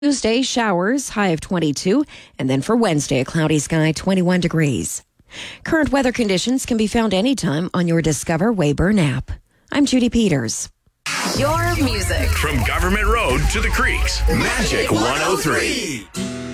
Tuesday, showers, high of 22. And then for Wednesday, a cloudy sky, 21 degrees. Current weather conditions can be found anytime on your Discover Weyburn app. I'm Judy Peters. Your music. From Government Road to the Creeks. Magic 103.